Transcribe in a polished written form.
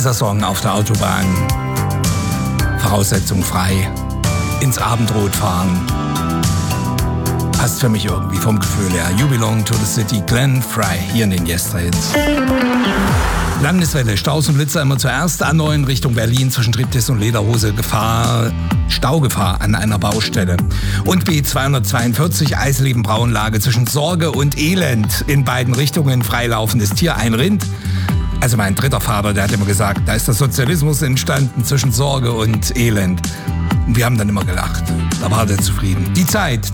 Dieser Song auf der Autobahn. Voraussetzung frei. Ins Abendrot fahren. Passt für mich irgendwie vom Gefühl her. You Belong to the City, Glenn Frey, hier in den Yesterhits. Landeswelle, Staus und Blitzer immer zuerst. A9 Richtung Berlin zwischen Triptis und Lederhose. Staugefahr an einer Baustelle. Und B242 Eisleben-Braunlage zwischen Sorge und Elend. In beiden Richtungen freilaufendes Tier, ein Rind. Also mein dritter Vater, der hat immer gesagt, da ist der Sozialismus entstanden zwischen Sorge und Elend. Und wir haben dann immer gelacht. Da war der zufrieden. Die Zeit.